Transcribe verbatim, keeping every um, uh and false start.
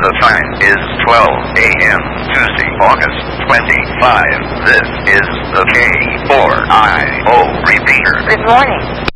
The time is twelve a m Tuesday, August twenty-fifth. This is the K four I O repeater. Good morning.